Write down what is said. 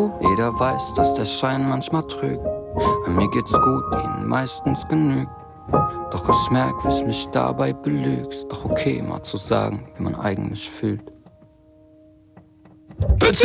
du? Jeder weiß, dass der Schein manchmal trügt. An mir geht's gut, ihnen meistens genügt. Doch ich merk, wie es mich dabei belügst. Doch okay, mal zu sagen, wie man eigentlich fühlt. Bitte